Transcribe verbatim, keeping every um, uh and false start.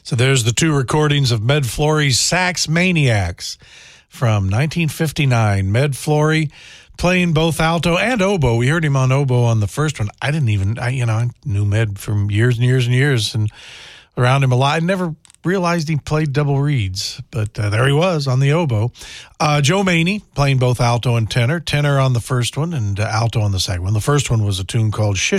So there's the two recordings of Med Flory's Sax Maniacs from nineteen fifty-nine. Med Flory playing both alto and oboe. We heard him on oboe on the first one. I didn't even, I, you know, I knew Med from years and years and years and around him a lot. I never realized he played double reeds, but uh, there he was on the oboe. Uh, Joe Maney playing both alto and tenor. Tenor on the first one and uh, alto on the second one. The first one was a tune called Shish